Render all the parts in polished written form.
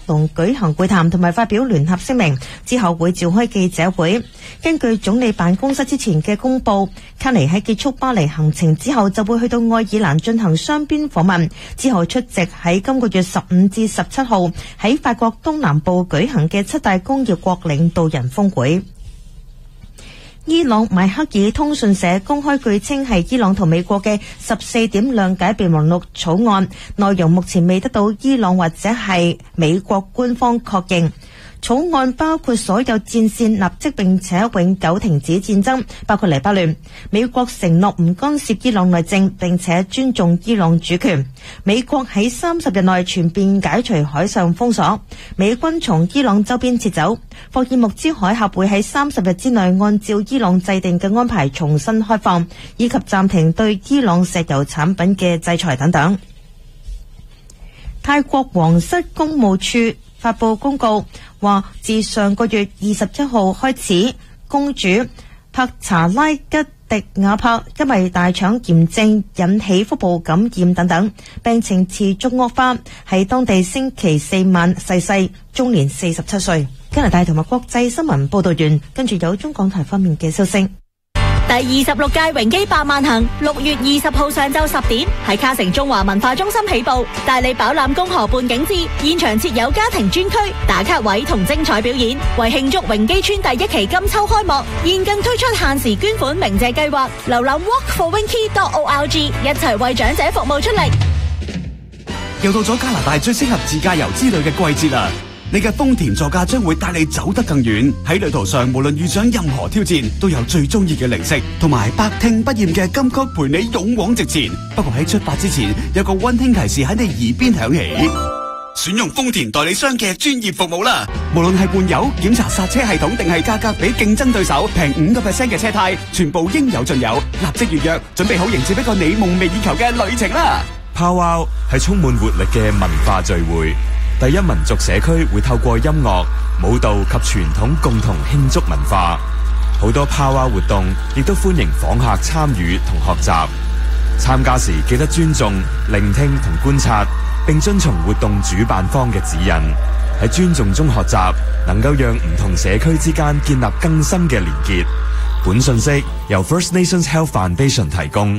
隆舉行會談同埋發表聯合聲明，之後會召開記者會。根據總理辦公室之前嘅公佈，卡尼喺結束巴黎行程之後就會去到愛爾蘭進行雙邊訪問，之後出席喺今個月15至17號喺法國東南部舉行嘅7大工業國領導人峰會。伊朗邁克爾通訊社公開據稱係伊朗同美國嘅14點諒解備忘錄草案，內容目前未得到伊朗或者係美國官方確認。草案包括所有戰線立即並且永久停止戰爭，包括黎巴嫩。美國承諾唔干涉伊朗內政，並且尊重伊朗主權。美國喺30日內全面解除海上封鎖，美軍從伊朗周邊撤走。霍爾木茲海峽會喺30日之內按照伊朗制定嘅安排重新開放，以及暫停對伊朗石油產品嘅制裁等等。泰國皇室公務處發佈公告，話自上個月21號開始，公主帕查拉吉迪亞帕因為大腸炎症引起腹部感染等等，病情持續惡化，喺當地星期4晚逝世，終年47歲。加拿大同埋國際新聞報道完，跟住有中港台方面嘅消息。 第26屆榮基百萬行6月20號上晝10點喺卡城中華文化中心起步，帶你飽覽公河半景緻，現場設有家庭專區、打卡位同精彩表演。為慶祝榮基村第1期金秋開幕，現更推出限時捐款鳴謝計劃，瀏覽 walkforwinky.org， 一齊為長者服務出力。 又到咗加拿大最適合自駕遊之旅嘅季節啦！你嘅豐田座駕將會帶你走得更遠，喺旅途上無論遇上任何挑戰，都有最中意嘅零食同埋百聽不厭嘅金曲陪你勇往直前。不過喺出發之前，有個溫馨提示喺你耳邊響起，選用豐田代理商嘅專業服務啦！無論係換油、檢查剎車系統，定係價格比競爭對手平5% 嘅車胎，全部應有盡有。立即預約，準備好迎接一個你夢寐以求嘅旅程啦！Powwow係充滿活力嘅文化聚會。第一民族社區會透過音樂、舞蹈及傳統共同慶祝文化，好多 Powwow 活動亦都歡迎訪客參與同學習。參加時記得尊重、聆聽同觀察，並遵從活動主辦方嘅指引。喺尊重中學習，能夠讓唔同社區之間建立更深嘅連結。本信息由 First Nations Health Foundation 提供。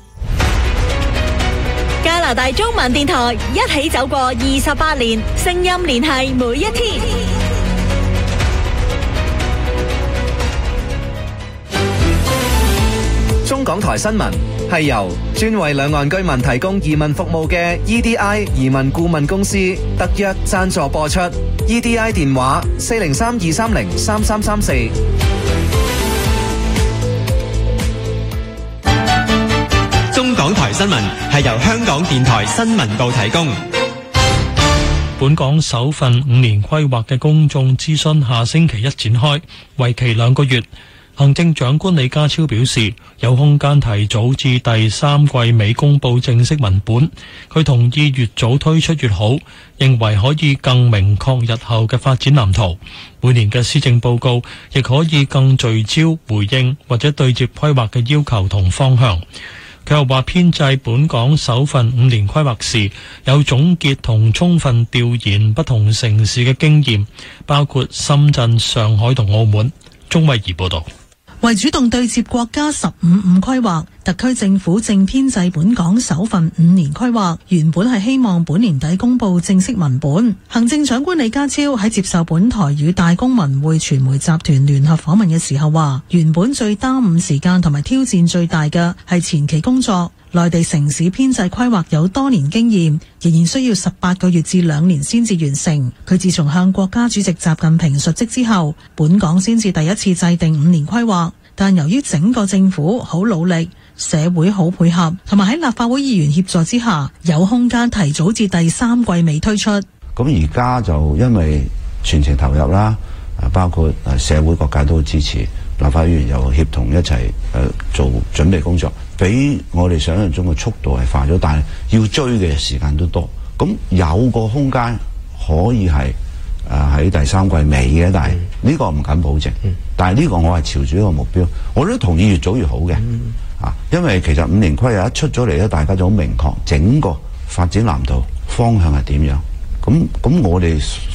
加拿大中文電台一起走過28年，聲音聯繫每一天。 中港台新聞係由專為兩岸居民提供移民服務嘅 EDI 移民顧問公司特約贊助播出。EDI 電話403-230-3334。 中港台新聞係由香港電台新聞部提供。 本港首份5年規劃嘅公眾諮詢下星期一展開，為期2個月。行政長官李家超表示，有空間提早至第3季尾公布正式文本。佢同意越早推出越好，認為可以更明確日後嘅發展藍圖。每年嘅施政報告亦可以更聚焦回應或者對接規劃嘅要求同方向。佢又話編製本港首份5年規劃時，有總結同充分調研不同城市嘅經驗，包括深圳、上海同澳門。鍾慧儀報道。 為主動對接國家15規劃，特區政府正編製本港首份5年規劃，原本係希望本年底公布正式文本。行政長官李家超喺接受本台與大公文匯傳媒集團聯合訪問嘅時候話，原本最耽誤時間同埋挑戰最大嘅係前期工作。內地城市編制規劃有多年經驗，仍然需要18個月至2年先至完成。佢自從向國家主席習近平述職之後，本港先至第一次制定5年規劃。但由於整個政府好努力，社會好配合，同埋喺立法會議員協助之下，有空間提早至第3季尾推出。 咁而家就因為全程投入啦，包括社會各界都支持，立法會議員又協同一齊做準備工作，比我哋想象中嘅速度係快咗，但係要追嘅時間都多。咁有個空間可以係喺第3季尾嘅，但係呢個唔敢保證。但係呢個我係朝住一個目標，我都同意越早越好嘅。因為其實5年規劃一出咗嚟咧，大家就好明確整個發展藍圖方向係點樣。咁我哋